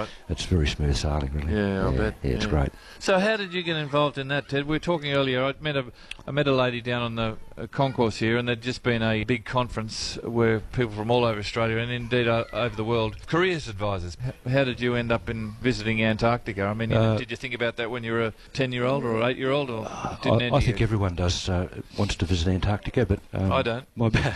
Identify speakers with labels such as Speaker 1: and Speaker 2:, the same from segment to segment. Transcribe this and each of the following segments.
Speaker 1: Right.
Speaker 2: It's very smooth sailing, really.
Speaker 1: Yeah, I bet.
Speaker 2: Yeah, it's great.
Speaker 1: So how did you get involved in that, Ted? We were talking earlier. I met a lady down on the concourse here, and there'd just been a big conference where people from all over Australia and indeed over the world, careers advisors. How did you end up in visiting Antarctica? I mean, did you think about that when you were a 10-year-old or 8-year-old, or didn't
Speaker 2: I think everyone does wants to visit Antarctica, but
Speaker 1: I don't.
Speaker 2: My bad.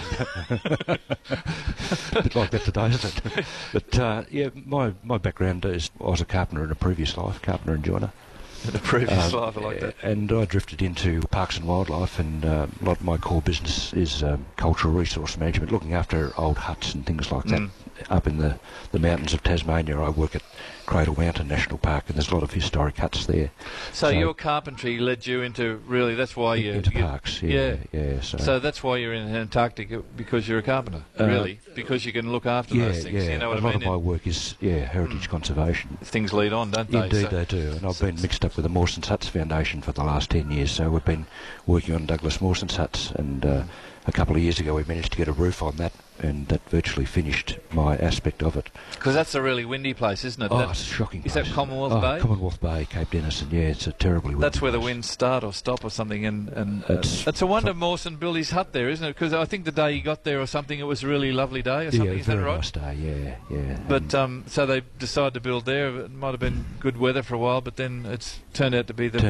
Speaker 2: A bit like that today, isn't it? But yeah, my background is I was a carpenter in a previous life, carpenter and joiner.
Speaker 1: In a previous life, I like that.
Speaker 2: And I drifted into parks and wildlife, and a lot of my core business is cultural resource management, looking after old huts and things like that. Up in the mountains of Tasmania, I work at Cradle Mountain National Park, and there's a lot of historic huts there.
Speaker 1: So your carpentry led you into, really, that's why you...
Speaker 2: Into parks, yeah.
Speaker 1: So that's why you're in Antarctica, because you're a carpenter, really? Because you can look after those things, you know what I mean?
Speaker 2: A lot of my work is, heritage conservation.
Speaker 1: Things lead on, don't they?
Speaker 2: Indeed they do, and I've been mixed up with the Mawson's Huts Foundation for the last 10 years, so we've been working on Douglas Mawson's Huts, and a couple of years ago we managed to get a roof on that, and that virtually finished my aspect of it.
Speaker 1: Because that's a really windy place, isn't it?
Speaker 2: Oh, it's a shocking place.
Speaker 1: Is that Commonwealth Bay?
Speaker 2: Commonwealth Bay, Cape Denison, yeah, it's a terribly windy
Speaker 1: That's where
Speaker 2: place.
Speaker 1: the winds start or stop or something, and it's a wonder Mawson built his hut there, isn't it? Because I think the day he got there or something, it was a really lovely day or something,
Speaker 2: yeah,
Speaker 1: is that
Speaker 2: very
Speaker 1: right?
Speaker 2: nice day, yeah.
Speaker 1: But so they decided to build there. It might have been good weather for a while, but then it's turned out to be the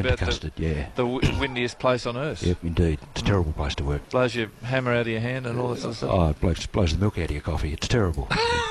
Speaker 1: windiest place on earth.
Speaker 2: Yep, indeed. It's a terrible place to work.
Speaker 1: Blows your hammer out of your hand and all that sort of stuff.
Speaker 2: Oh, it blows the milk out of your coffee. It's terrible.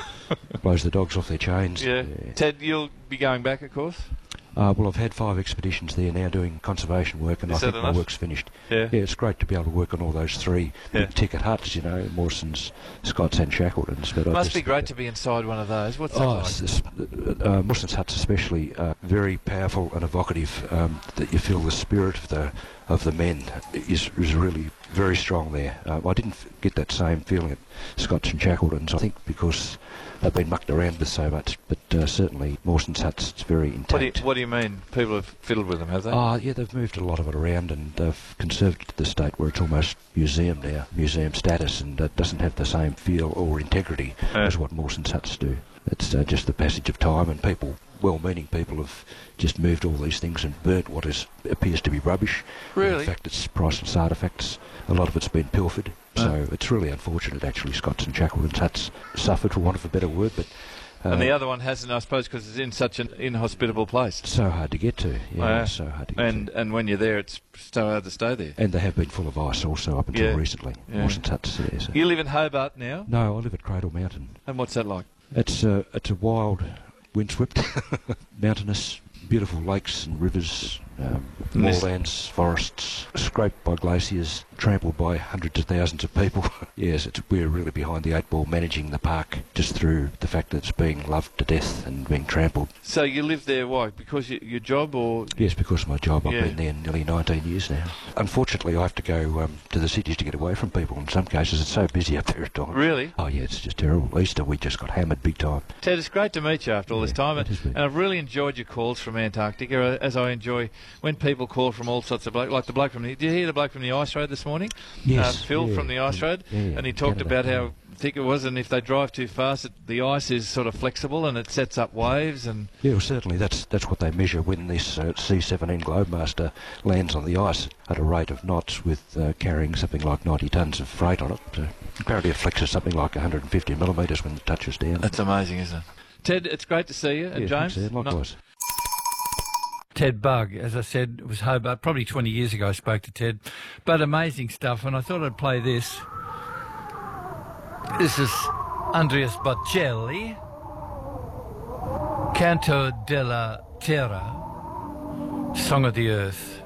Speaker 2: Blows the dogs off their chains.
Speaker 1: Yeah. Ted, you'll be going back, of course?
Speaker 2: Well, I've had 5 expeditions there now doing conservation work, and I think my work's finished.
Speaker 1: Yeah,
Speaker 2: it's great to be able to work on all those 3 big-ticket huts, you know, Mawson's, Scott's and Shackleton's. But
Speaker 1: must be great to be inside one of those. What's that like?
Speaker 2: Mawson's huts especially very powerful and evocative. That you feel the spirit of the men is really very strong there. I didn't get that same feeling at Scott's and Shackleton's, I think, because they've been mucked around with so much, but certainly Mawson's huts, it's very intact.
Speaker 1: What do you mean? People have fiddled with them, have they?
Speaker 2: Yeah, they've moved a lot of it around, and they've conserved it to the state where it's almost museum now, museum status, and it doesn't have the same feel or integrity as what Mawson's huts do. It's just the passage of time, and people, well-meaning people, have just moved all these things and burnt what appears to be rubbish.
Speaker 1: Really?
Speaker 2: In fact, it's priceless artefacts. A lot of it's been pilfered. So it's really unfortunate, actually. Scott's and Shackleton's huts suffered, for want of a better word, but...
Speaker 1: and the other one hasn't, I suppose, because it's in such an inhospitable place.
Speaker 2: It's so hard to get to. Yeah, so hard to get to.
Speaker 1: And when you're there, it's so hard to stay there.
Speaker 2: And they have been full of ice also up until recently. Mawson's huts, yeah. So.
Speaker 1: You live in Hobart now?
Speaker 2: No, I live at Cradle Mountain.
Speaker 1: And what's that like?
Speaker 2: It's a wild, windswept, mountainous, beautiful lakes and rivers, moorlands, forests, scraped by glaciers, trampled by hundreds of thousands of people. Yes, we're really behind the 8 ball managing the park just through the fact that it's being loved to death and being trampled.
Speaker 1: So you live there, why? Because your job, or...?
Speaker 2: Yes, because of my job. I've been there nearly 19 years now. Unfortunately, I have to go to the cities to get away from people. In some cases, it's so busy up there at times.
Speaker 1: Really?
Speaker 2: Oh, yeah, it's just terrible. Easter, we just got hammered big time.
Speaker 1: Ted, it's great to meet you after all this time. And I've really enjoyed your calls from Antarctica, as I enjoy when people call from all sorts of like the bloke from the... Did you hear the bloke from the Ice Road this morning?
Speaker 2: Yes.
Speaker 1: Phil from the Ice Road. And he talked about how thick it was, and if they drive too fast, the ice is sort of flexible and it sets up waves. And
Speaker 2: yeah, well, certainly that's what they measure when this C-17 Globemaster lands on the ice at a rate of knots with carrying something like 90 tonnes of freight on it. Apparently it flexes something like 150 millimetres when it touches down.
Speaker 1: That's amazing, isn't it? Ted, it's great to see you. And James?
Speaker 2: Thanks, likewise.
Speaker 3: Ted Bugg, as I said, it was Hobart. Probably 20 years ago I spoke to Ted. But amazing stuff, and I thought I'd play this. This is Andreas Bocelli, Canto della Terra, Song of the Earth.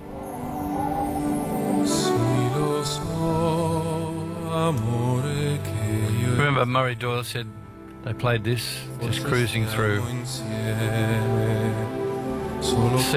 Speaker 3: Remember Murray Doyle said they played this, just cruising through.